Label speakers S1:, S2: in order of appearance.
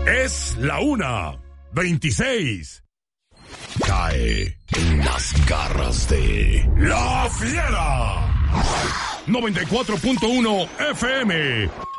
S1: Es la 1:26. Cae en las garras de La Fiera. 94.1 FM.